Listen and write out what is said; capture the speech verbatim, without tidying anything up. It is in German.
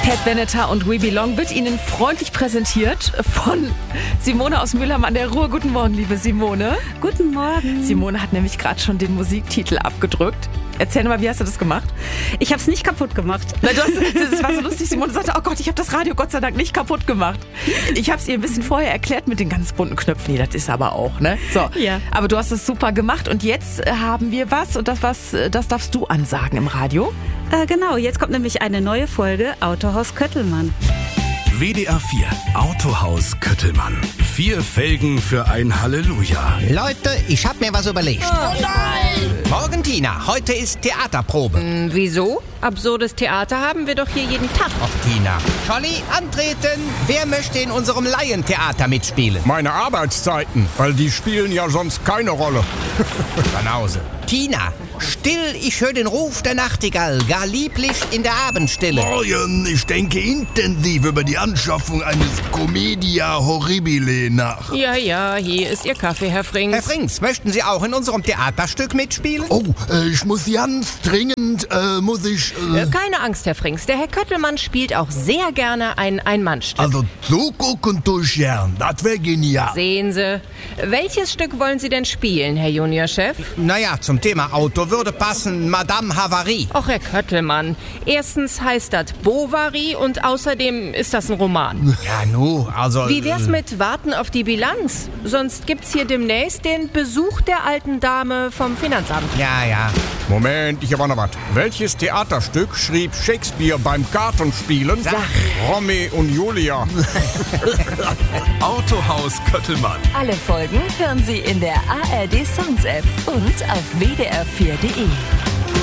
Pat Benatar und We Belong wird Ihnen freundlich präsentiert von Simone aus Mülheim an der Ruhr. Guten Morgen, liebe Simone. Guten Morgen. Simone hat nämlich gerade schon den Musiktitel abgedrückt. Erzähl mal, wie hast du das gemacht? Ich habe es nicht kaputt gemacht. Na, du hast, das war so lustig. Simone sagte, oh Gott, ich habe das Radio Gott sei Dank nicht kaputt gemacht. Ich habe es ihr ein bisschen vorher erklärt mit den ganz bunten Knöpfen. Nee, das ist aber auch, ne? So. Ja. Aber du hast es super gemacht und jetzt haben wir was und das, was, das darfst du ansagen im Radio. Äh, genau, jetzt kommt nämlich eine neue Folge Autohaus Köttelmann. W D R vier Autohaus Köttelmann. Vier Felgen für ein Halleluja. Leute, ich hab mir was überlegt. Oh nein! Morgen, Tina, heute ist Theaterprobe. Hm, wieso? Absurdes Theater haben wir doch hier jeden Tag. Och, Tina. Scholli, antreten. Wer möchte in unserem Laientheater mitspielen? Meine Arbeitszeiten, weil die spielen ja sonst keine Rolle. Banause. Tina, still, ich höre den Ruf der Nachtigall, gar lieblich in der Abendstille. Morgen, ich denke intensiv über die Anschaffung eines Commedia Horribile nach. Ja, ja, hier ist Ihr Kaffee, Herr Frings. Herr Frings, möchten Sie auch in unserem Theaterstück mitspielen? Oh, äh, ich muss ganz dringend, äh, muss ich... Äh, Äh, Keine Angst, Herr Frings. Der Herr Köttelmann spielt auch sehr gerne ein Ein-Mann-Stück. also zugucken durch gern, das wäre genial. Sehen Sie. Welches Stück wollen Sie denn spielen, Herr Juniorchef? Naja, zum Thema Auto würde passen Madame Havarie. Och, Herr Köttelmann. Erstens heißt das Bovary und außerdem ist das ein Roman. Ja, nu, also... Wie wär's mit Warten auf die Bilanz? Sonst gibt's hier demnächst den Besuch der alten Dame vom Finanzamt. Ja, ja. Moment, ich habe noch was. Welches Theaterstück schrieb Shakespeare beim Kartenspielen? Sag. Romeo und Julia. Autohaus Köttelmann. Alle Folgen hören Sie in der A R D Sounds App und auf w d r vier punkt d e.